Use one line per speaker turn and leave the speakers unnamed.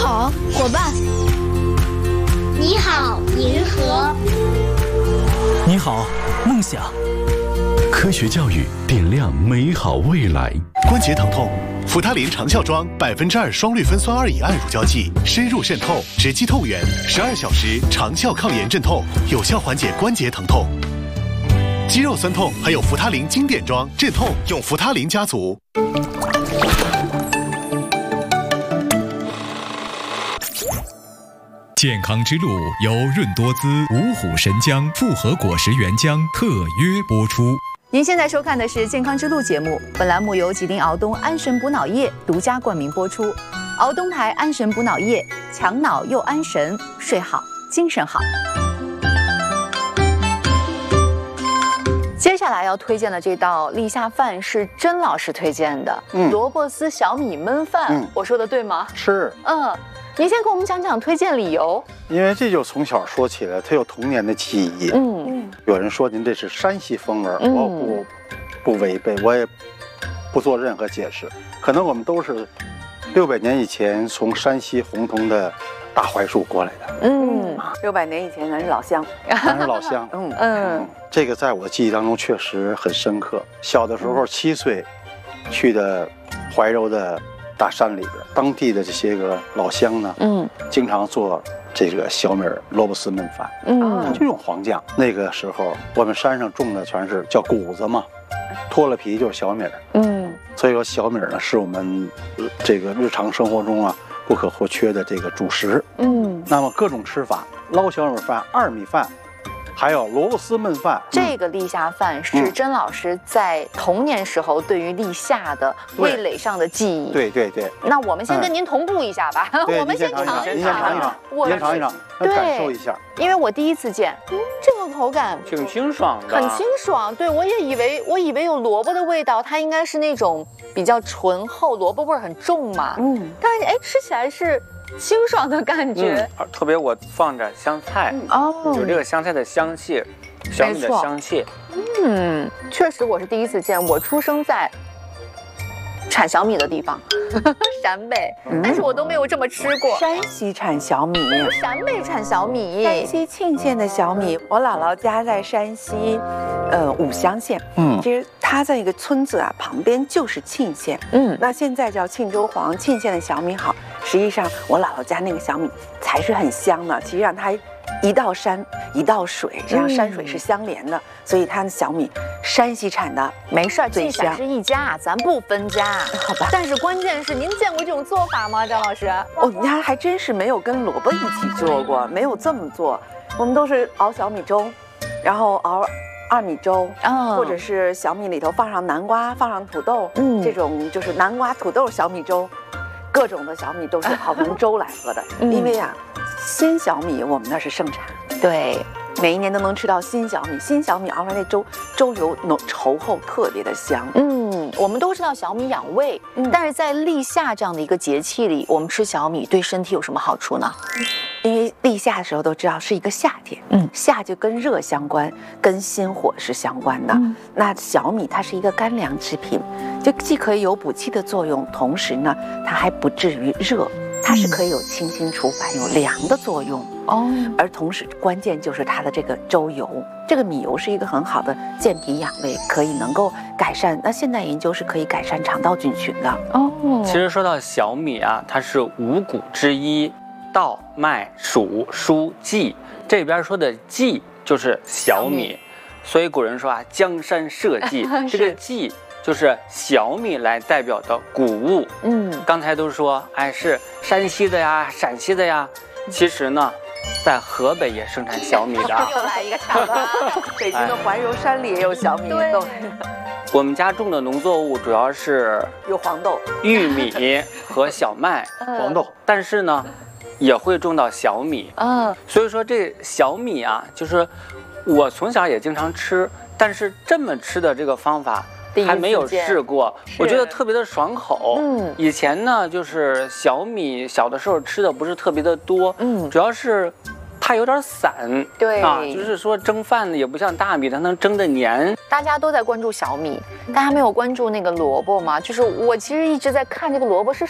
好，伙伴。
你好，银河。
你好，梦想。
科学教育点亮美好未来。关节疼痛，扶他林长效妆2%双氯芬酸2乙胺乳胶剂，深入渗透，直击痛源，12小时长效抗炎镇痛，有效缓解关节疼痛。肌肉酸痛还有扶他林经典装，镇痛用扶他林家族。
健康之路由润多滋、五虎神姜复合果实原浆特约播出。
您现在收看的是《健康之路》节目，本栏目由吉林敖东安神补脑液独家冠名播出。敖东台安神补脑液，强脑又安神，睡好精神好。接下来要推荐的这道立夏饭是甄老师推荐的，萝卜丝小米焖饭，我说的对吗？
是。
您先给我们讲讲推荐理由。
因为这就从小说起来，他有童年的记忆。有人说您这是山西风味，我不违背，我也不做任何解释。可能我们都是600年以前从山西洪洞的大槐树过来的。
600年以前咱是老乡，
咱是老乡。这个在我记忆当中确实很深刻。小的时候7岁，去的怀柔的大山里边，当地的这些个老乡呢，经常做这个小米萝卜丝焖饭，就用黄酱。那个时候我们山上种的全是叫谷子嘛，脱了皮就是小米。所以说小米呢是我们这个日常生活中啊不可或缺的这个主食。那么各种吃法，捞小米饭、二米饭，还有萝卜丝焖饭。
这个立夏饭是甄老师在童年时候对于立夏的味蕾上的记忆。
对。
那我们先跟您同步一下吧，我们先尝一尝，
感受一下。
因为我第一次见，这个口感
挺清爽的，
很清爽。对，我以为有萝卜的味道，它应该是那种比较醇厚，萝卜味很重嘛。但是吃起来是清爽的感觉。
特别我放着香菜，有这个香菜的香气，小米的香气。
确实我是第一次见，我出生在产小米的地方，陕北，但是我都没有这么吃过。
山西产小米，
陕北产小米，
山西沁县的小米。我姥姥家在山西，武乡县。其实它在一个村子啊，旁边就是沁县。那现在叫沁州黄，沁县的小米好。实际上我姥姥家那个小米才是很香的，其实让它一道山一道水，这样山水是相连的，所以它的小米山西产的
没事，这咱是一家，咱不分家，好吧？但是关键是您见过这种做法吗，张老师？
我们家还真是没有跟萝卜一起做过，没有这么做，我们都是熬小米粥，然后熬二米粥，或者是小米里头放上南瓜，放上土豆，这种就是南瓜土豆小米粥。各种的小米都是熬成粥来喝的，因为啊，新小米我们那是盛产，
对，
每一年都能吃到新小米，新小米熬出来那粥油浓稠厚，特别的香。
我们都知道小米养胃，但是在立夏这样的一个节气里，我们吃小米对身体有什么好处呢？
因为立夏的时候都知道是一个夏天，夏就跟热相关，跟心火是相关的。那小米它是一个干粮制品，就既可以有补气的作用，同时呢，它还不至于热，它是可以有清心除烦、有凉的作用。而同时关键就是它的这个粥油，这个米油是一个很好的健脾养胃，可以能够改善。那现代研究是可以改善肠道菌群的。
其实说到小米啊，它是五谷之一。稻、麦、黍、菽、稷，这边说的稷就是小米，所以古人说啊，江山社稷，这个稷就是小米来代表的谷物。刚才都说，是山西的呀，陕西的呀，其实呢，在河北也生产小米的。
又来一个岔子，
北京的怀柔山里也有小米豆。
我们家种的农作物主要是
有黄豆、
玉米和小麦，
黄豆，
但是呢。也会种到小米，所以说这小米啊，就是我从小也经常吃，但是这么吃的这个方法还没有试过，我觉得特别的爽口。以前呢，就是小米小的时候吃的不是特别的多，主要是它有点散，
对
啊，就是说蒸饭呢也不像大米，它能蒸得黏。
大家都在关注小米，大家没有关注那个萝卜嘛？就是我其实一直在看这个萝卜是